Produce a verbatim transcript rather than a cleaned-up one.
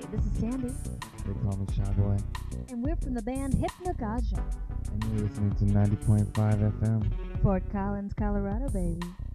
This is Sandy, They call me Shy Boy, and we're from the band Hypnagogia, and you're listening to ninety point five F M. Fort Collins, Colorado, baby.